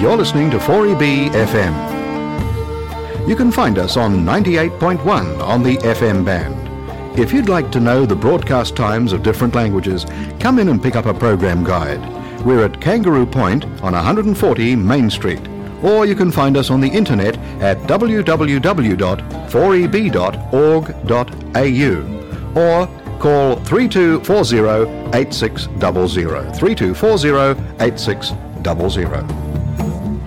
You're listening to 4EB FM. You can find us on 98.1 on the FM band. If you'd like to know the broadcast times of different languages, come in and pick up a program guide. We're at Kangaroo Point on 140 Main Street. Or you can find us on the internet at www.4eb.org.au or call 3240 8600, 3240 8600.